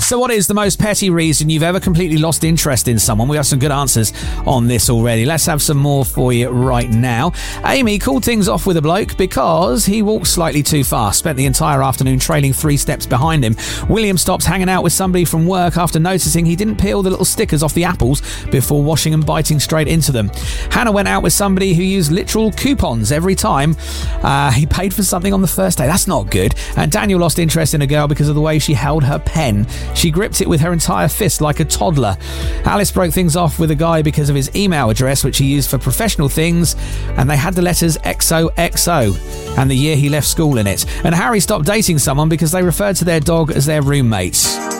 So what is the most petty reason you've ever completely lost interest in someone? We have some good answers on this already. Let's have some more for you right now. Amy called things off with a bloke because he walked slightly too fast, spent the entire afternoon trailing 3 steps behind him. William stops hanging out with somebody from work after noticing he didn't peel the little stickers off the apples before washing and biting straight into them. Hannah went out with somebody who used literal coupons every time he paid for something on the first day. That's not good. And Daniel lost interest in a girl because of the way she held her pen. She gripped it with her entire fist like a toddler. Alice broke things off with a guy because of his email address, which he used for professional things, and they had the letters XOXO and the year he left school in it. And Harry stopped dating someone because they referred to their dog as their roommate.